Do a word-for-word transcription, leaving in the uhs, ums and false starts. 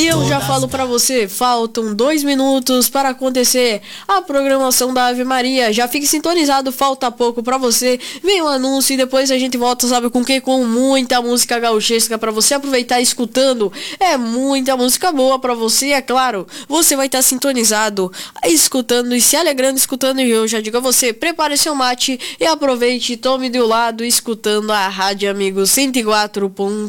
E eu já falo pra você, faltam dois minutos para acontecer a programação da Ave Maria. Já fique sintonizado, falta pouco pra você. Vem o anúncio e depois a gente volta, sabe com que? Com muita música gauchesca pra você aproveitar escutando. É muita música boa pra você, é claro. Você vai estar sintonizado, escutando e se alegrando, escutando. E eu já digo a você, prepare seu mate e aproveite, tome do lado, escutando a Rádio Amigo cento e quatro ponto